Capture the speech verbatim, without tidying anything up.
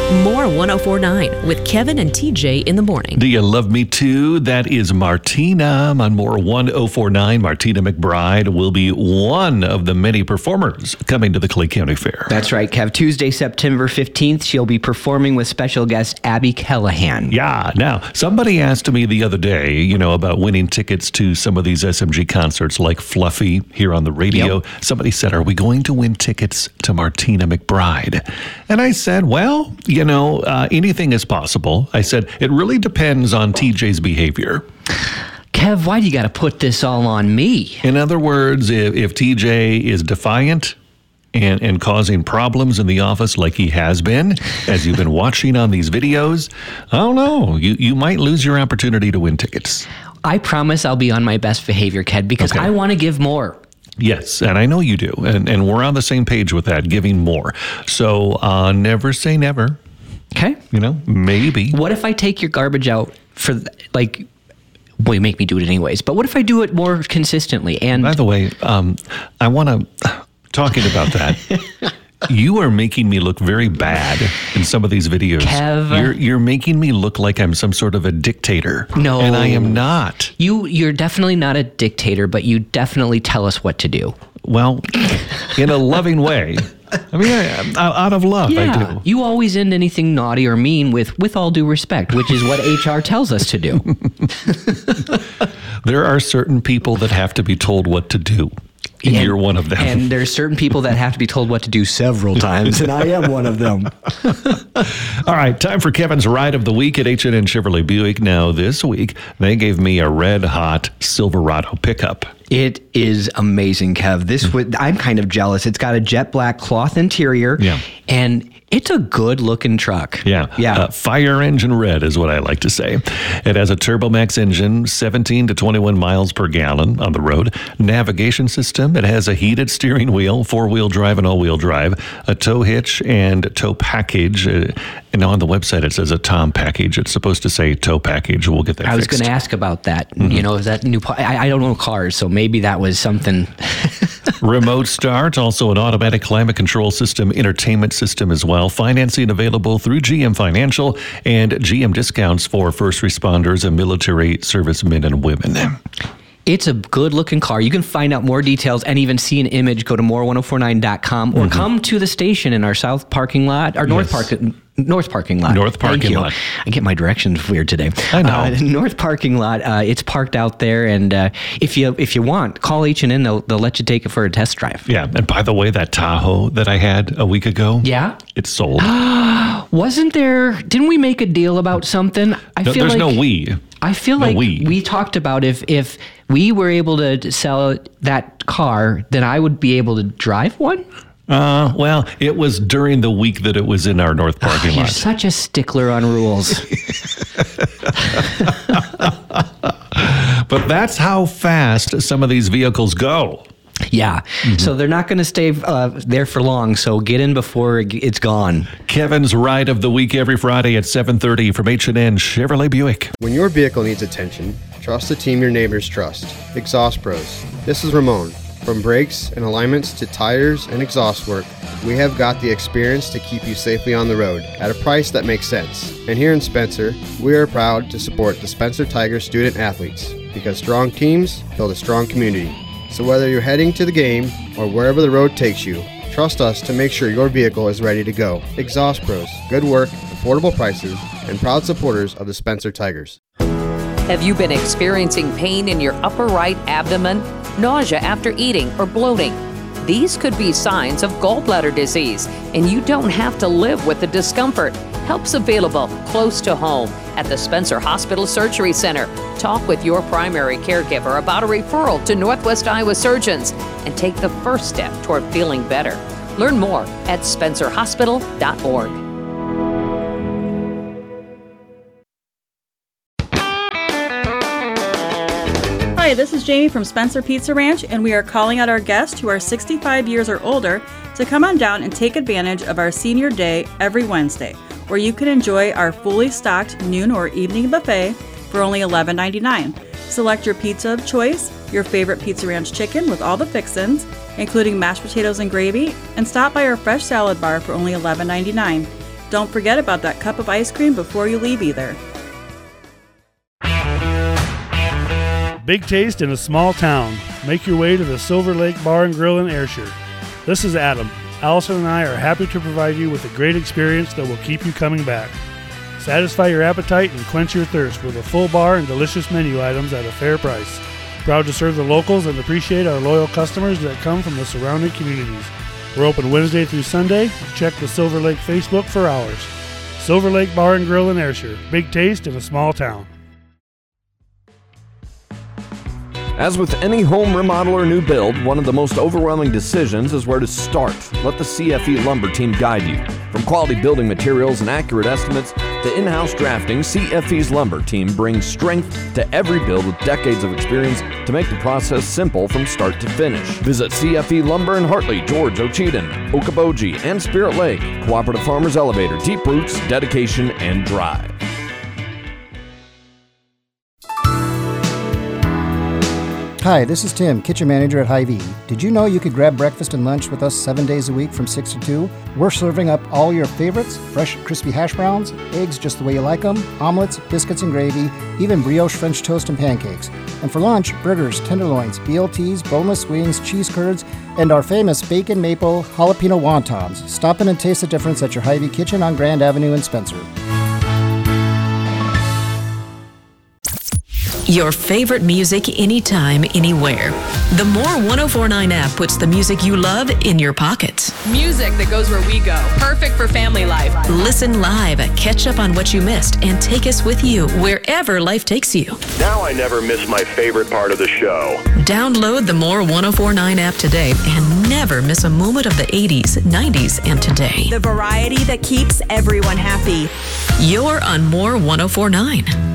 More one oh four point nine with Kevin and T J in the morning. Do you love me too? That is Martina on More one oh four point nine. Martina McBride will be one of the many performers coming to the Clay County Fair. That's right, Kev. Tuesday, September fifteenth, she'll be performing with special guest Abby Callahan. Yeah. Now, somebody asked me the other day, you know, about winning tickets to some of these S M G concerts like Fluffy here on the radio. Yep. Somebody said, are we going to win tickets to Martina McBride? And I said, well, you know, uh, anything is possible. I said, it really depends on T J's behavior. Kev, why do you got to put this all on me? In other words, if, if T J is defiant and, and causing problems in the office like he has been, as you've been watching on these videos, I don't know, you, you might lose your opportunity to win tickets. I promise I'll be on my best behavior, Kev, because okay. I want to give more. Yes, and I know you do, and, and we're on the same page with that, giving more. So uh, never say never. Okay. You know, maybe. What if I take your garbage out for, like, well, you make me do it anyways, but what if I do it more consistently? And by the way, um, I want to, talking about that, you are making me look very bad in some of these videos. Kev. You're, you're making me look like I'm some sort of a dictator. No. And I am not. You, you're definitely not a dictator, but you definitely tell us what to do. Well, in a loving way. I mean, I, I, out of love, yeah, I do. You always end anything naughty or mean with, with all due respect, which is what H R tells us to do. There are certain people that have to be told what to do. And you're one of them. And there's certain people that have to be told what to do several times, and I am one of them. All right, time for Kevin's Ride of the Week at H and N Chevrolet Buick. Now, this week, they gave me a red-hot Silverado pickup. It is amazing, Kev. This would, I'm kind of jealous. It's got a jet black cloth interior, yeah. and it's a good-looking truck. Yeah, yeah. Uh, fire engine red is what I like to say. It has a TurboMax engine, seventeen to twenty-one miles per gallon on the road. Navigation system. It has a heated steering wheel, four-wheel drive and all-wheel drive, a tow hitch and tow package. Uh, and on the website, it says a Tom package. It's supposed to say tow package. We'll get that I fixed. was going to ask about that. Mm-hmm. You know, is that new? I, I don't know cars, so maybe that was something. Remote start, also an automatic climate control system, entertainment system as well. Financing available through G M Financial and G M discounts for first responders and military servicemen and women. It's a good-looking car. You can find out more details and even see an image. Go to more one oh four nine dot com or mm-hmm. come to the station in our south parking lot, or north yes. parking North parking lot. North parking Thank you. lot. I get my directions weird today. I know. Uh, North parking lot. Uh, it's parked out there, and uh, if you if you want, call H and N. They'll they'll let you take it for a test drive. Yeah. And by the way, that Tahoe that I had a week ago. Yeah. It's sold. Wasn't there? Didn't we make a deal about something? I no, feel there's like no we. I feel no like we. we talked about if if we were able to sell that car, then I would be able to drive one. Uh, well, it was during the week that it was in our north parking oh, lot. You're such a stickler on rules. But that's how fast some of these vehicles go. Yeah. Mm-hmm. So they're not going to stay uh, there for long. So get in before it's gone. Kevin's Ride of the Week every Friday at seven thirty from H and N Chevrolet Buick. When your vehicle needs attention, trust the team your neighbors trust. Exhaust Pros. This is Ramon. From brakes and alignments to tires and exhaust work, we have got the experience to keep you safely on the road at a price that makes sense. And here in Spencer, we are proud to support the Spencer Tigers student athletes because strong teams build a strong community. So whether you're heading to the game or wherever the road takes you, trust us to make sure your vehicle is ready to go. Exhaust Pros, good work, affordable prices, and proud supporters of the Spencer Tigers. Have you been experiencing pain in your upper right abdomen, nausea after eating, or bloating? These could be signs of gallbladder disease, and you don't have to live with the discomfort. Help's available close to home at the Spencer Hospital Surgery Center. Talk with your primary caregiver about a referral to Northwest Iowa surgeons and take the first step toward feeling better. Learn more at spencer hospital dot org. Hi, this is Jamie from Spencer Pizza Ranch, and we are calling out our guests who are sixty-five years or older to come on down and take advantage of our Senior Day every Wednesday, where you can enjoy our fully stocked noon or evening buffet for only eleven ninety-nine. Select your pizza of choice, your favorite Pizza Ranch chicken with all the fixins, including mashed potatoes and gravy, and stop by our fresh salad bar for only eleven ninety-nine. Don't forget about that cup of ice cream before you leave either. Big taste in a small town. Make your way to the Silver Lake Bar and Grill in Ayrshire. This is Adam. Allison and I are happy to provide you with a great experience that will keep you coming back. Satisfy your appetite and quench your thirst with a full bar and delicious menu items at a fair price. Proud to serve the locals and appreciate our loyal customers that come from the surrounding communities. We're open Wednesday through Sunday. Check the Silver Lake Facebook for hours. Silver Lake Bar and Grill in Ayrshire. Big taste in a small town. As with any home remodel or new build, one of the most overwhelming decisions is where to start. Let the C F E Lumber team guide you. From quality building materials and accurate estimates to in-house drafting, C F E's Lumber team brings strength to every build with decades of experience to make the process simple from start to finish. Visit C F E Lumber in Hartley, George, Ocheyedan, Okoboji, and Spirit Lake. Cooperative Farmers Elevator, deep roots, dedication, and drive. Hi, this is Tim, kitchen manager at Hy-Vee. Did you know you could grab breakfast and lunch with us seven days a week from six to two? We're serving up all your favorites, fresh crispy hash browns, eggs just the way you like them, omelets, biscuits and gravy, even brioche French toast and pancakes. And for lunch, burgers, tenderloins, B L Ts, boneless wings, cheese curds, and our famous bacon maple jalapeno wontons. Stop in and taste the difference at your Hy-Vee kitchen on Grand Avenue in Spencer. Your favorite music anytime, anywhere. The More one oh four point nine app puts the music you love in your pockets. Music that goes where we go. Perfect for family life. Listen live, catch up on what you missed, and take us with you wherever life takes you. Now I never miss my favorite part of the show. Download the More one oh four point nine app today and never miss a moment of the eighties, nineties, and today. The variety that keeps everyone happy. You're on More one oh four point nine.